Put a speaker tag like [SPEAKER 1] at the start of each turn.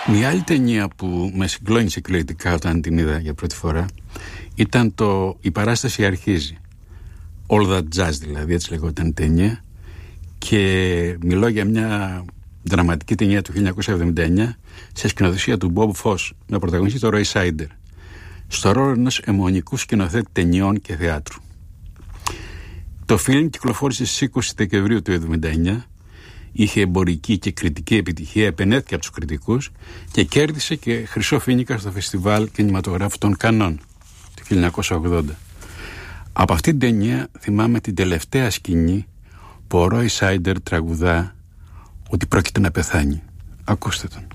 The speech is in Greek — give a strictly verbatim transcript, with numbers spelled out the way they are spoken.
[SPEAKER 1] Μια άλλη ταινία που με συγκλώνησε κυριολεκτικά όταν την είδα για πρώτη φορά ήταν το «Η παράσταση αρχίζει». All That Jazz, δηλαδή, έτσι λεγόταν η ταινία, και μιλώ για μια δραματική ταινία του χίλια εννιακόσια εβδομήντα εννιά σε σκηνοθεσία του Bob Fosse με πρωταγωνιστή τον Roy Scheider στο ρόλο ενός αιμονικού σκηνοθέτη ταινιών και θεάτρου. Το φιλμ κυκλοφόρησε στις είκοσι Δεκεμβρίου του χίλια εννιακόσια εβδομήντα εννιά, είχε εμπορική και κριτική επιτυχία, επενέθηκε από τους κριτικούς και κέρδισε και χρυσό φοίνικα στο φεστιβάλ κινηματογράφου των Κανών του χίλια εννιακόσια ογδόντα. Από αυτή την ταινία θυμάμαι την τελευταία σκηνή που ο Roy Scheider τραγουδά ότι πρόκειται να πεθάνει. Ακούστε τον.